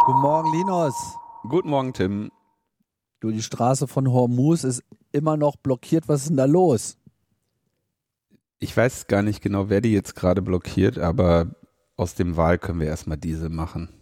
Guten Morgen, Linus. Guten Morgen, Tim. Du, die Straße von Hormuz ist immer noch blockiert. Was ist denn da los? Ich weiß gar nicht genau, wer die jetzt gerade blockiert, aber aus dem Wahl können wir erstmal diese machen.